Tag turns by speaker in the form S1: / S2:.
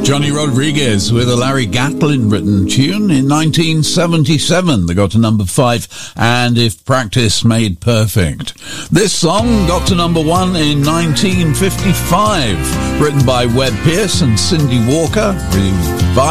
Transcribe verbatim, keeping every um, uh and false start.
S1: Johnny Rodriguez with a Larry Gatlin written tune in nineteen seventy-seven. They got to number five, and If Practice Made Perfect. This song got to number one in nineteen fifty-five, written by Webb Pierce and Cindy Walker.